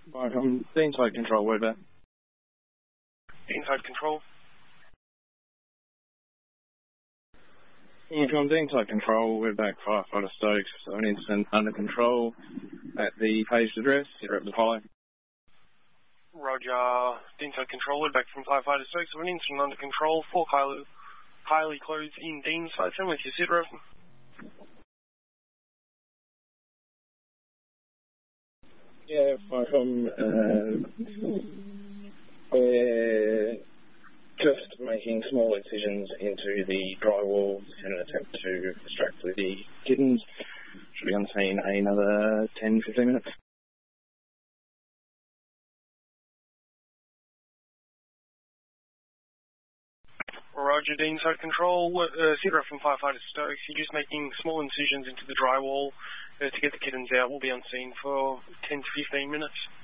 Right, the inside control, we're back. Inside control. From the inside control, we're back firefighter Stokes. So an incident under control at the paged address, hit up the Apollo. Roger, the inside control, we're back from firefighter Stokes. So an incident under control, 4 highly closed in Deanside, send with your sit rep. Yeah, from we're just making small incisions into the drywall in an attempt to extract the kittens. Should be on scene another 10-15 minutes. Roger, the inside control, sit rep from firefighter Stokes. You're just making small incisions into the drywall to get the kittens out. We'll be on scene for 10 to 15 minutes.